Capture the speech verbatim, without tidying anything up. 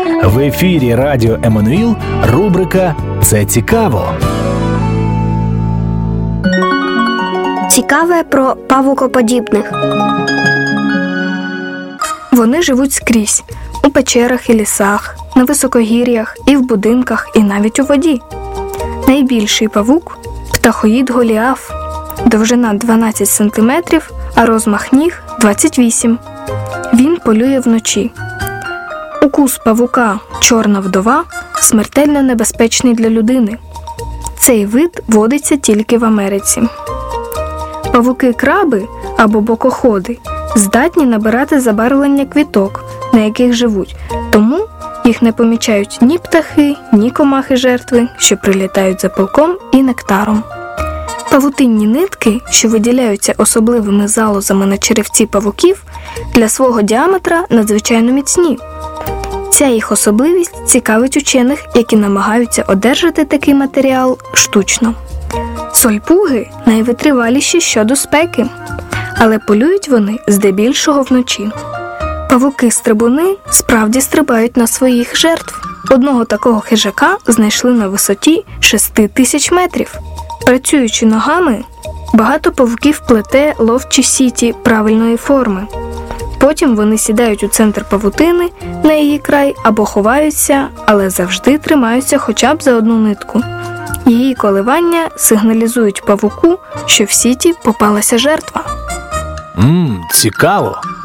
В ефірі Радіо Еммануїл рубрика «Це цікаво». Цікаве про павукоподібних. Вони живуть скрізь – у печерах і лісах, на високогір'ях і в будинках, і навіть у воді. Найбільший павук – птахоїд Голіаф. Довжина дванадцять сантиметрів, а розмах ніг – двадцять вісім. Він полює вночі. Укус павука «чорна вдова» смертельно небезпечний для людини. Цей вид водиться тільки в Америці. Павуки-краби або бокоходи здатні набирати забарвлення квіток, на яких живуть, тому їх не помічають ні птахи, ні комахи-жертви, що прилітають за пилком і нектаром. Павутинні нитки, що виділяються особливими залозами на черевці павуків, для свого діаметра надзвичайно міцні. Ця їх особливість цікавить учених, які намагаються одержати такий матеріал штучно. Сольпуги найвитриваліші щодо спеки, але полюють вони здебільшого вночі. Павуки-стрибуни справді стрибають на своїх жертв. Одного такого хижака знайшли на висоті шести тисяч метрів. Працюючи ногами, багато павуків плете ловчі сіті правильної форми. Потім вони сідають у центр павутини, на її край, або ховаються, але завжди тримаються хоча б за одну нитку. Її коливання сигналізують павуку, що в сіті попалася жертва. Ммм, цікаво.